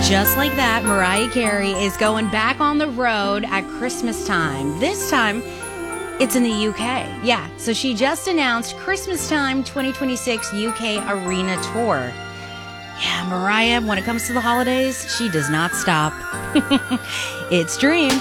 Just like that, Mariah Carey is going back on the road at Christmas time. This time, it's in the UK. Yeah, so she just announced Christmas time 2026 UK Arena Tour. Yeah, Mariah, when it comes to the holidays, she does not stop. It's Dream.